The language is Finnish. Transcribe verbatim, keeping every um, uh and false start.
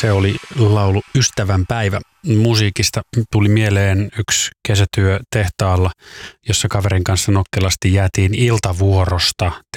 Se oli laulu Ystävän päivä. Musiikista tuli mieleen yksi kesätyö tehtaalla, jossa kaverin kanssa nokkelasti jäätiin iltavuorosta